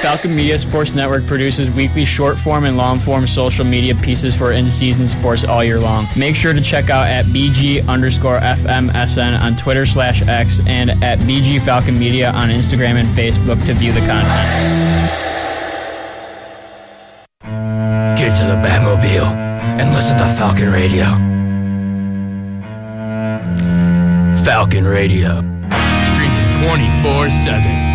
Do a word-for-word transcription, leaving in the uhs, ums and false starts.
Falcon Media Sports Network produces weekly short-form and long-form social media pieces for in-season sports all year long. Make sure to check out at BG underscore FMSN on Twitter slash X and at B G Falcon Media on Instagram and Facebook to view the content. Get to the Batmobile and listen to Falcon Radio. Falcon Radio. Streaming twenty-four seven.